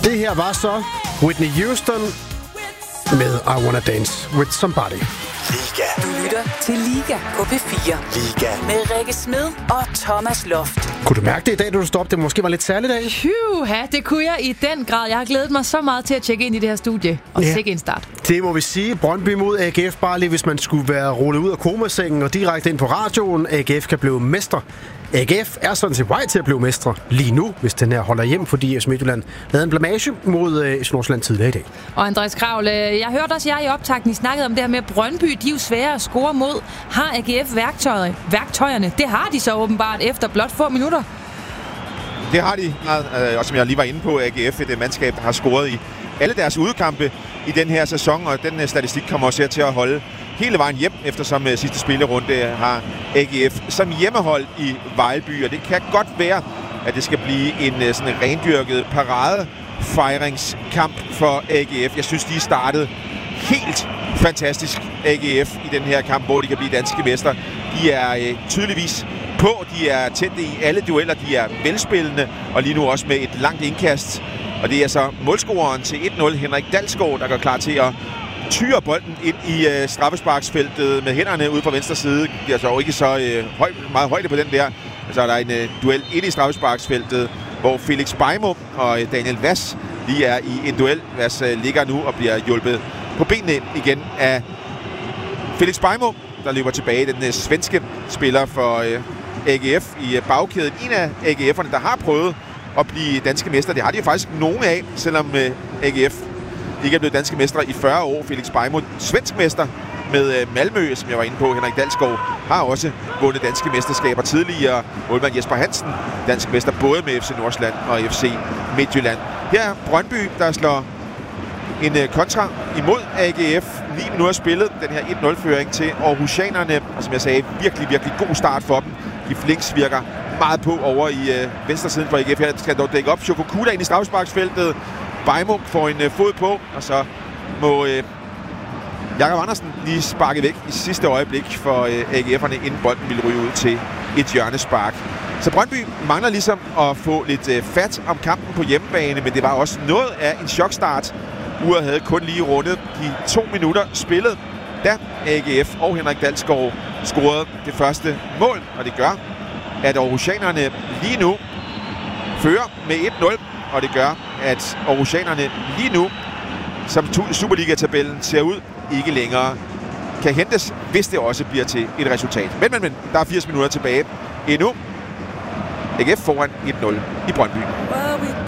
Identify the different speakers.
Speaker 1: Det her var så Whitney Houston med I Wanna Dance With Somebody.
Speaker 2: Liga.
Speaker 3: Du lytter til Liga på P4.
Speaker 2: Liga.
Speaker 3: Med Rikke Smed og Thomas Loft.
Speaker 1: Kunne du mærke det i dag, da du stod op? Det måske var lidt særligt i dag?
Speaker 4: Det kunne jeg i den grad. Jeg har glædet mig så meget til at tjekke ind i det her studie. Og sikke en start.
Speaker 1: Det må vi sige. Brøndby mod AGF, bare lige hvis man skulle være rullet ud af komasengen og direkte ind på radioen. AGF kan blive mester. AGF er sådan set vej til at blive mestre lige nu, hvis den her holder hjem, fordi FC Midtjylland lavede en blamage mod Nordsjælland tidligere i dag.
Speaker 4: Og Andreas Kravl, jeg hørte også jer i optakten, I snakkede om det her med Brøndby. De er jo svære at score mod. Har AGF værktøjerne? Det har de så åbenbart efter blot få minutter.
Speaker 5: Det har de, og som jeg lige var inde på, AGF, et mandskab, der har scoret i alle deres udekampe i den her sæson, og den statistik kommer også til at holde hele vejen hjem, eftersom sidste spillerunde har AGF som hjemmehold i Vejlby, og det kan godt være, at det skal blive en sådan rendyrket paradefejringskamp for AGF. Jeg synes, de startede helt fantastisk, AGF, i den her kamp, hvor de kan blive danske mestre. De er tydeligvis på, de er tændte i alle dueller, de er velspillende, og lige nu også med et langt indkast. Og det er så målscoreren til 1-0, Henrik Dalsgaard, der går klar til at tyre bolden ind i straffesparksfeltet med hænderne ude fra venstre side. Det er så ikke så meget højde på den der. Så er der en duel ind i straffesparksfeltet, hvor Felix Beijmo og Daniel Vass lige er i en duel. Vass ligger nu og bliver hjulpet på benene igen af Felix Beijmo, der løber tilbage. Den svenske spiller for AGF i bagkæden. En af AGF'erne, der har prøvet at blive danske mester. Det har de jo faktisk nogle af, selvom AGF ikke er blevet danske mestre i 40 år. Felix Beijmo, svensk mester med Malmø, som jeg var inde på. Henrik Dalsgaard har også vundet danske mesterskaber tidligere. Målmand Jesper Hansen, dansk mester både med FC Nordsjælland og FC Midtjylland. Her er Brøndby, der slår en kontra imod AGF. 9 minutter spillet, den her 1-0-føring til Aarhusianerne. Og som jeg sagde, virkelig, virkelig god start for dem. De Flinks virker meget på over i venstre siden for AGF. Her skal dog dække op. Shokokuda ind i straffesparksfeltet. Beijmo får en fod på, og så må Jakob Andersen lige sparke væk i sidste øjeblik for AGF'erne, inden bolden ville ryge ud til et hjørnespark. Så Brøndby mangler ligesom at få lidt fat om kampen på hjemmebane, men det var også noget af en chokstart. Uret havde kun lige rundet de 2 minutter spillet, da AGF og Henrik Dalsgaard scorede det første mål, og det gør, at Aarhusianerne lige nu fører med 1-0, og det gør, at Aarhusianerne lige nu, som Superliga-tabellen ser ud, ikke længere kan hentes, hvis det også bliver til et resultat. Men, der er 80 minutter tilbage endnu. AGF foran 1-0 i Brøndby.